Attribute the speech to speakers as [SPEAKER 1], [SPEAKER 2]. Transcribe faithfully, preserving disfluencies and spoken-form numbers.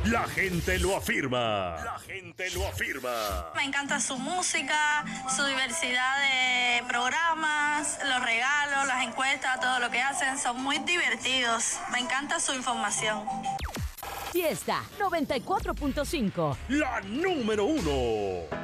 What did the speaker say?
[SPEAKER 1] La gente lo afirma. La gente lo afirma.
[SPEAKER 2] Me encanta su música, su diversidad de programas, los regalos, las encuestas, todo lo que hacen. Son muy divertidos. Me encanta su información.
[SPEAKER 3] Fiesta noventa y cuatro punto cinco.
[SPEAKER 1] La número uno.